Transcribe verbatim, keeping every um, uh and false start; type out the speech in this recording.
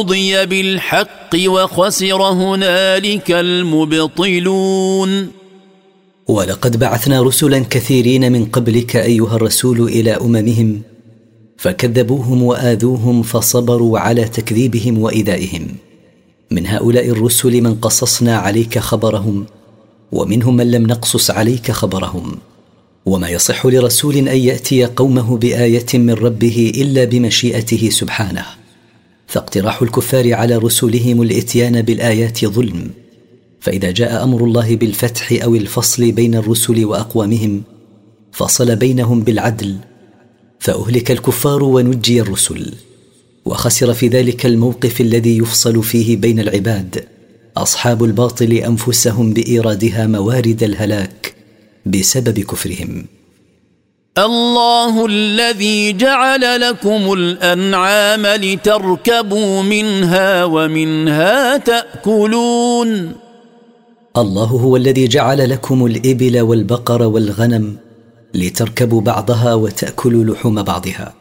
قضي بالحق وخسر هنالك المبطلون. ولقد بعثنا رسلا كثيرين من قبلك أيها الرسول إلى أممهم فكذبوهم وآذوهم فصبروا على تكذيبهم وإيذائهم. من هؤلاء الرسل من قصصنا عليك خبرهم ومنهم من لم نقصص عليك خبرهم. وما يصح لرسول أن يأتي قومه بآية من ربه إلا بمشيئته سبحانه، فاقتراح الكفار على رسلهم الإتيان بالآيات ظلم. فإذا جاء أمر الله بالفتح أو الفصل بين الرسل وأقوامهم فصل بينهم بالعدل فأهلك الكفار ونجي الرسل. وخسر في ذلك الموقف الذي يفصل فيه بين العباد أصحاب الباطل أنفسهم بإيرادها موارد الهلاك بسبب كفرهم. الله الذي جعل لكم الأنعام لتركبوا منها ومنها تأكلون. الله هو الذي جعل لكم الإبل والبقر والغنم لتركبوا بعضها وتأكلوا لحوم بعضها.